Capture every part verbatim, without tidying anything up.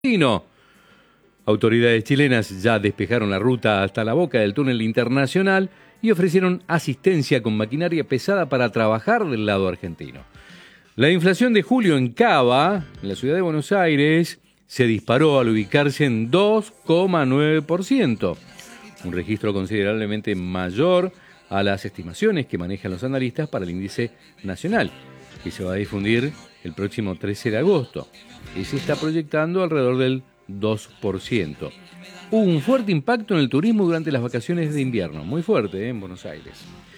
argentino. Autoridades chilenas ya despejaron la ruta hasta la boca del túnel internacional y ofrecieron asistencia con maquinaria pesada para trabajar del lado argentino. La inflación de julio en Cava, en la ciudad de Buenos Aires, se disparó al ubicarse en dos coma nueve por ciento, un registro considerablemente mayor a las estimaciones que manejan los analistas para el índice nacional, que se va a difundir el próximo trece de agosto. Y se está proyectando alrededor del dos por ciento. Hubo un fuerte impacto en el turismo durante las vacaciones de invierno, muy fuerte, ¿eh? En Buenos Aires.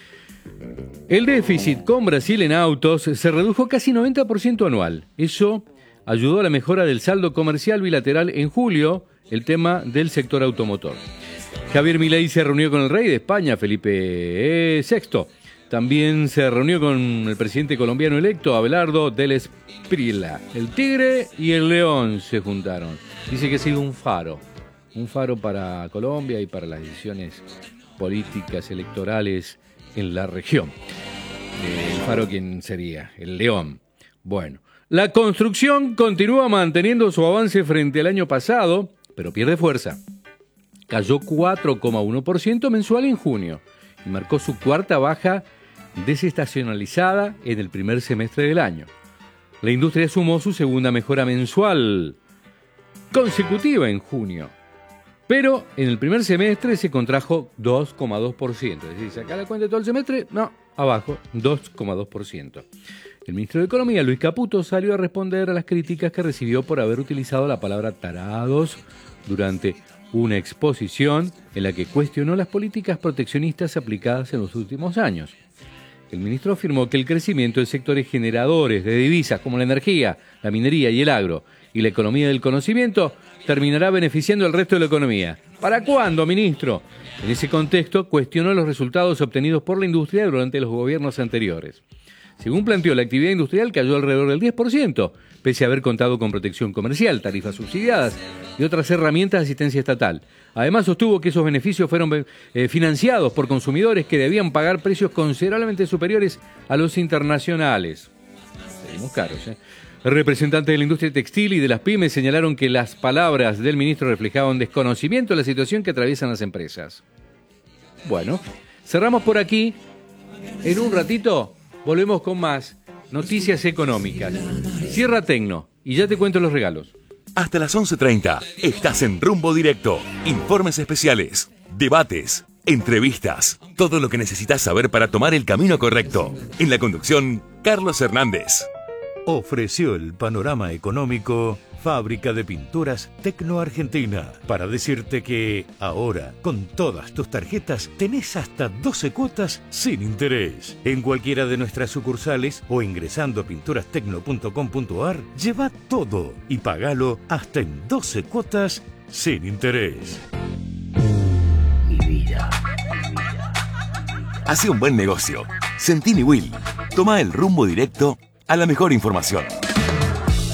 El déficit con Brasil en autos se redujo casi noventa por ciento anual. Eso ayudó a la mejora del saldo comercial bilateral en julio, el tema del sector automotor. Javier Milei se reunió con el rey de España, Felipe sexto. También se reunió con el presidente colombiano electo, Abelardo del Esprilla. El tigre y el león se juntaron. Dice que ha sido un faro, un faro para Colombia y para las decisiones políticas, electorales en la región. El faro, ¿quién sería? El león. Bueno, la construcción continúa manteniendo su avance frente al año pasado, pero pierde fuerza. Cayó cuatro coma uno por ciento mensual en junio y marcó su cuarta baja desestacionalizada en el primer semestre del año. La industria sumó su segunda mejora mensual consecutiva en junio, pero en el primer semestre se contrajo dos coma dos por ciento. Es decir, saca la cuenta de todo el semestre, no, abajo, dos coma dos por ciento. El ministro de Economía, Luis Caputo, salió a responder a las críticas que recibió por haber utilizado la palabra tarados durante una exposición en la que cuestionó las políticas proteccionistas aplicadas en los últimos años. El ministro afirmó que el crecimiento de sectores generadores de divisas como la energía, la minería y el agro y la economía del conocimiento terminará beneficiando al resto de la economía. ¿Para cuándo, ministro? En ese contexto, cuestionó los resultados obtenidos por la industria durante los gobiernos anteriores. Según planteó, la actividad industrial cayó alrededor del diez por ciento, pese a haber contado con protección comercial, tarifas subsidiadas y otras herramientas de asistencia estatal. Además, sostuvo que esos beneficios fueron eh, financiados por consumidores que debían pagar precios considerablemente superiores a los internacionales. Seguimos caros, ¿eh? Representantes de la industria textil y de las pymes señalaron que las palabras del ministro reflejaban desconocimiento de la situación que atraviesan las empresas. Bueno, cerramos por aquí. En un ratito volvemos con más noticias económicas. Cierra Tecno y ya te cuento los regalos. Hasta las once treinta estás en Rumbo Directo. Informes especiales, debates, entrevistas, todo lo que necesitas saber para tomar el camino correcto. En la conducción, Carlos Hernández. Ofreció el panorama económico Fábrica de Pinturas Tecno Argentina, para decirte que ahora, con todas tus tarjetas, tenés hasta doce cuotas sin interés. En cualquiera de nuestras sucursales o ingresando a pinturas tecno punto com punto a r, lleva todo y pagalo hasta en doce cuotas sin interés. Mi vida. Hace un buen negocio. Centini Will. Toma el rumbo directo a la mejor información.